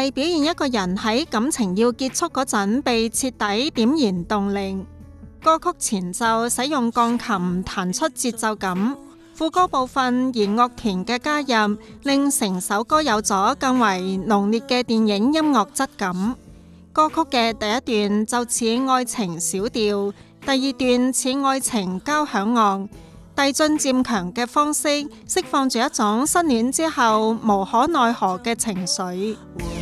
係表現一個人喺感情要結束嗰陣被徹底點燃動力。歌曲前奏使用鋼琴彈出節奏感，副歌部分弦樂團嘅加入，令成首歌有咗更為濃烈嘅電影音樂質感。歌曲嘅第一段就似愛情小調，第二段似愛情交響樂，遞進漸強嘅方式釋放住一種失戀之後無可奈何嘅情緒。